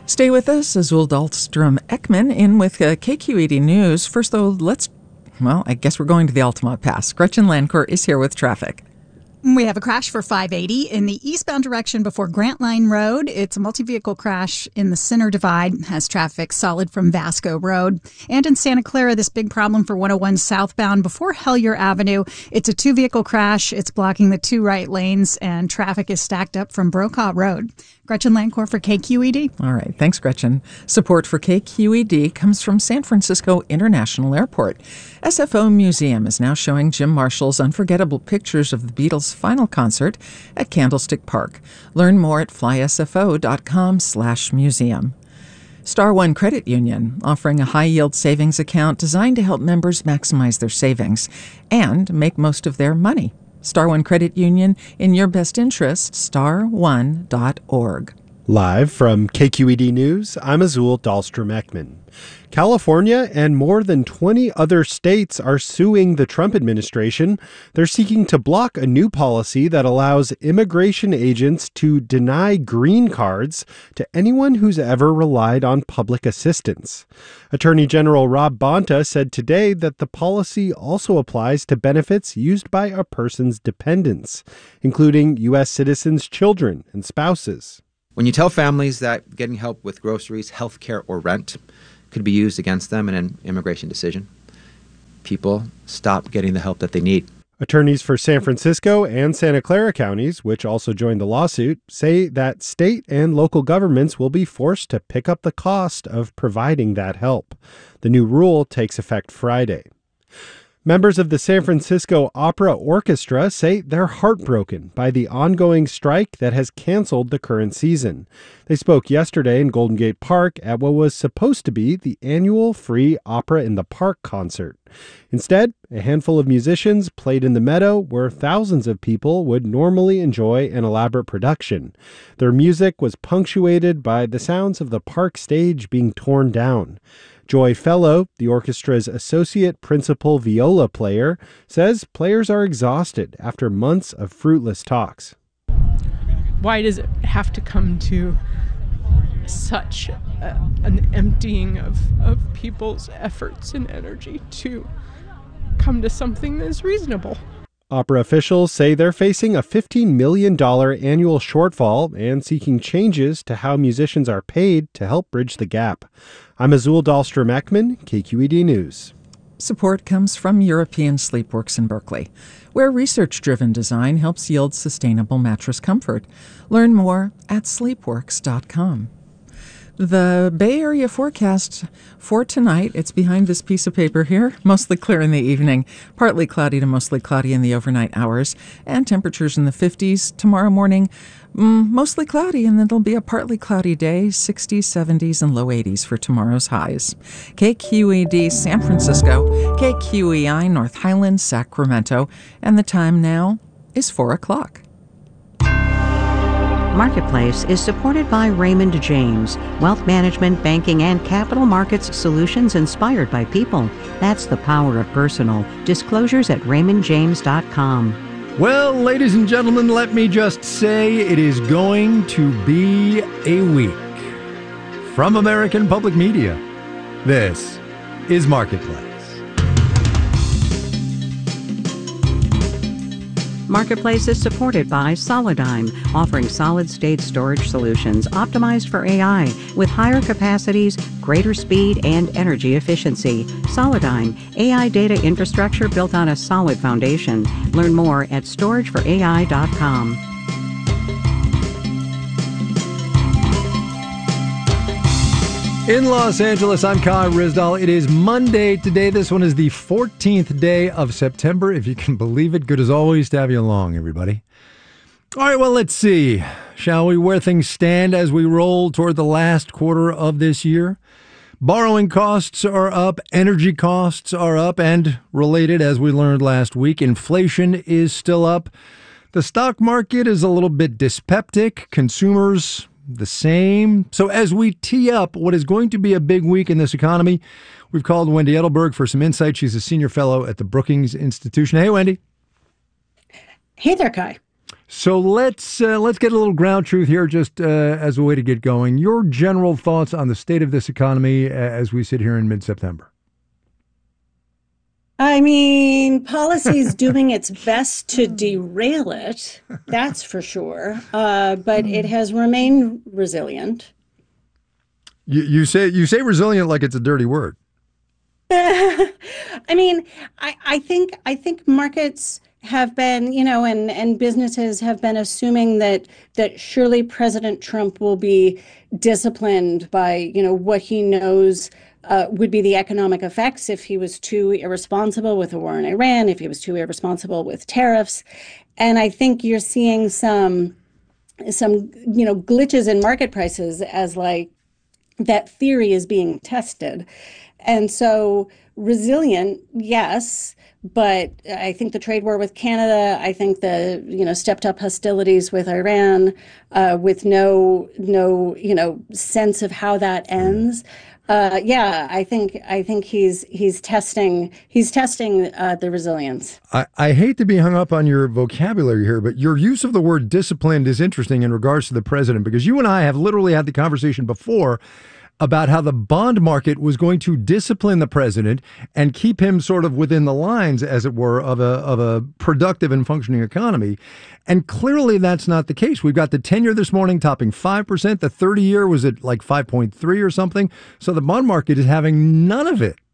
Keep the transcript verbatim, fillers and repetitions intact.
Stay with us, Azul Dahlstrom Ekman in with uh, K Q E D News. First, though, let's, well, I guess we're going to the Altamont Pass. Gretchen Landcourt is here with traffic. We have a crash for five eighty in the eastbound direction before Grant Line Road. It's a multi-vehicle crash in the center divide, has traffic solid from Vasco Road. And in Santa Clara, this big problem for one oh one southbound before Hellier Avenue. It's a two-vehicle crash. It's blocking the two right lanes, and traffic is stacked up from Brokaw Road. Gretchen Landcourt for K Q E D. All right. Thanks, Gretchen. Support for K Q E D comes from San Francisco International Airport. S F O Museum is now showing Jim Marshall's unforgettable pictures of the Beatles' final concert at Candlestick Park. Learn more at flysfo.com slash museum. Star One Credit Union, offering a high-yield savings account designed to help members maximize their savings and make most of their money. Star One Credit Union, in your best interest, star one dot org. Live from K Q E D News, I'm Azul Dahlstrom Ekman. California and more than twenty other states are suing the Trump administration. They're seeking to block a new policy that allows immigration agents to deny green cards to anyone who's ever relied on public assistance. Attorney General Rob Bonta said today that the policy also applies to benefits used by a person's dependents, including U S citizens' children and spouses. When you tell families that getting help with groceries, health care, or rent could be used against them in an immigration decision, people stop getting the help that they need. Attorneys for San Francisco and Santa Clara counties, which also joined the lawsuit, say that state and local governments will be forced to pick up the cost of providing that help. The new rule takes effect Friday. Members of the San Francisco Opera Orchestra say they're heartbroken by the ongoing strike that has canceled the current season. They spoke yesterday in Golden Gate Park at what was supposed to be the annual free Opera in the Park concert. Instead, a handful of musicians played in the meadow where thousands of people would normally enjoy an elaborate production. Their music was punctuated by the sounds of the park stage being torn down. Joy Fellow, the orchestra's associate principal viola player, says players are exhausted after months of fruitless talks. Why does it have to come to such a, an emptying of, of people's efforts and energy to come to something that's reasonable? Opera officials say they're facing a fifteen million dollars annual shortfall and seeking changes to how musicians are paid to help bridge the gap. I'm Azul Dahlstrom Ekman, K Q E D News. Support comes from European Sleepworks in Berkeley, where research-driven design helps yield sustainable mattress comfort. Learn more at sleepworks dot com. The Bay Area forecast for tonight, it's behind this piece of paper here, mostly clear in the evening, partly cloudy to mostly cloudy in the overnight hours, and temperatures in the fifties. Tomorrow morning, mm, mostly cloudy, and then it'll be a partly cloudy day, sixties, seventies, and low eighties for tomorrow's highs. K Q E D San Francisco, K Q E I North Highlands, Sacramento, and the time now is four o'clock. Marketplace is supported by Raymond James, wealth management, banking, and capital markets solutions inspired by people. That's the power of personal. Disclosures at raymond james dot com. Well, ladies and gentlemen, let me just say it is going to be a week. From American Public Media, this is Marketplace. Marketplace is supported by Solidigm, offering solid-state storage solutions optimized for A I with higher capacities, greater speed, and energy efficiency. Solidigm, A I data infrastructure built on a solid foundation. Learn more at storage for A I dot com. In Los Angeles, I'm Kai Ryssdal. It is Monday today. This one is the fourteenth day of September, if you can believe it. Good as always to have you along, everybody. All right, well, let's see. Shall we, where things stand as we roll toward the last quarter of this year? Borrowing costs are up, energy costs are up, and related, as we learned last week, inflation is still up. The stock market is a little bit dyspeptic. Consumers the same. So as we tee up what is going to be a big week in this economy, we've called Wendy Edelberg for some insight. She's a senior fellow at the Brookings Institution. Hey, Wendy. Hey there, Kai. So let's uh, let's get a little ground truth here, just uh, as a way to get going. Your general thoughts on the state of this economy uh, as we sit here in mid-September. I mean, policy is doing its best to derail it, that's for sure. Uh, but it has remained resilient. You, you say you say resilient like it's a dirty word. I mean, I, I think I think markets have been, you know, and, and businesses have been assuming that that surely President Trump will be disciplined by, you know, what he knows uh, would be the economic effects if he was too irresponsible with the war in Iran, if he was too irresponsible with tariffs. And I think you're seeing some some, you know, glitches in market prices as like that theory is being tested. And so resilient, yes, but I think the trade war with Canada, I think the, you know, stepped up hostilities with Iran, uh, with no, no, you know, sense of how that ends. Uh, yeah, I think I think he's he's testing he's testing uh, the resilience. I, I hate to be hung up on your vocabulary here, but your use of the word disciplined is interesting in regards to the president, because you and I have literally had the conversation before about how the bond market was going to discipline the president and keep him sort of within the lines, as it were, of a of a productive and functioning economy. And clearly that's not the case. We've got the ten-year this morning topping five percent. The thirty-year was at like five point three or something. So the bond market is having none of it.